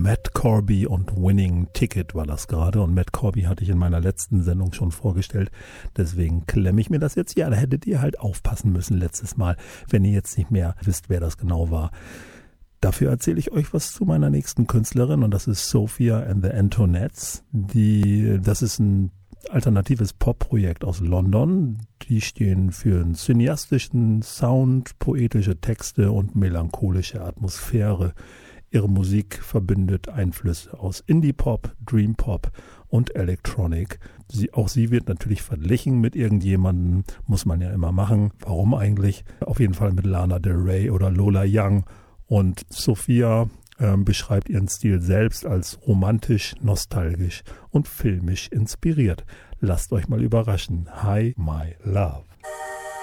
Matt Corby und Winning Ticket war das gerade. Und Matt Corby hatte ich in meiner letzten Sendung schon vorgestellt. Deswegen klemme ich mir das jetzt. Ja, da hättet ihr halt aufpassen müssen letztes Mal, wenn ihr jetzt nicht mehr wisst, wer das genau war. Dafür erzähle ich euch was zu meiner nächsten Künstlerin und das ist Sophia and the Antonettes. Das ist ein alternatives Pop-Projekt aus London. Die stehen für einen cineastischen Sound, poetische Texte und melancholische Atmosphäre. Ihre Musik verbindet Einflüsse aus Indie-Pop, Dream-Pop und Electronic. Auch sie wird natürlich verglichen mit irgendjemandem, muss man ja immer machen. Warum eigentlich? Auf jeden Fall mit Lana Del Rey oder Lola Young. Und Sophia beschreibt ihren Stil selbst als romantisch, nostalgisch und filmisch inspiriert. Lasst euch mal überraschen. Hi, my love.